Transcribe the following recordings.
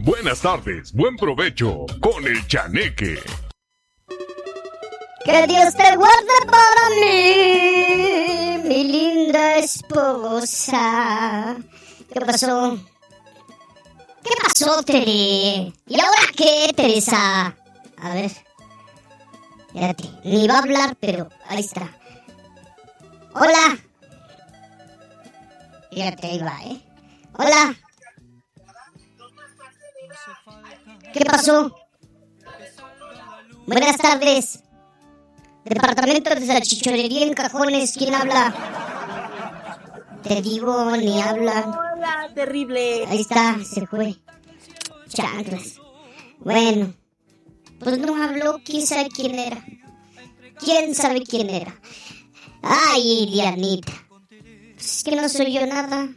Buenas tardes, buen provecho con el Chaneque. Que Dios te guarde para mí, mi linda esposa. ¿Qué pasó? ¿Qué pasó, Tere? ¿Y ahora qué, Teresa? A ver. Fíjate, ni va a hablar, pero ahí está. Hola. Fíjate, ahí va, ¿eh? Hola. ¿Qué pasó? Buenas tardes. Departamento de salchichonería en Cajones, ¿quién habla? Te digo, ni habla. Hola, terrible. Ahí está, se fue. Chanclas. Bueno, pues no habló, quién sabe quién era. ¿Quién sabe quién era? Ay, Dianita. Pues es que no soy yo nada.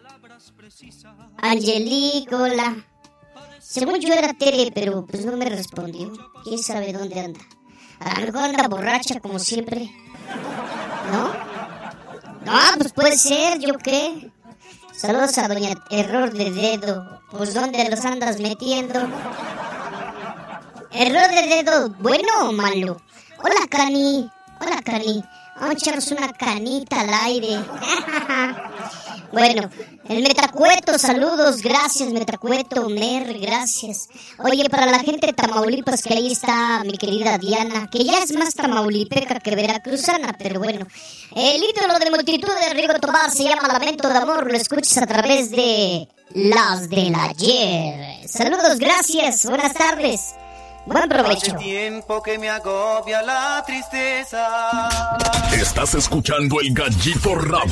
Angelique, hola. Según yo era Tere, pero pues no me respondió. ¿Quién sabe dónde anda? A lo mejor anda borracha como siempre. ¿No? No, pues puede ser, ¿yo qué? Saludos a doña Error de Dedo. Pues ¿dónde los andas metiendo? ¿Error de Dedo bueno o malo? Hola, Cani. Hola, Cani. Vamos a echarnos una canita al aire. Bueno, el Metacueto, saludos, gracias, Metacueto, Mer, gracias. Oye, para la gente de Tamaulipas, que ahí está mi querida Diana, que ya es más tamaulipeca que veracruzana, pero bueno. El ídolo de multitud de Rigo Tobar se llama Lamento de Amor, lo escuchas a través de Las del Ayer. Saludos, gracias, buenas tardes. Buen provecho. Hace tiempo que me agobia la tristeza. Estás escuchando el Gallito Radio.